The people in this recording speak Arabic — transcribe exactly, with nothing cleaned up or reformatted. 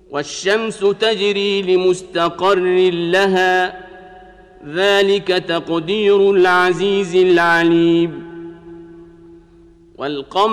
والشمس تجري لمستقر لها ذلك تقدير العزيز العليم والقمر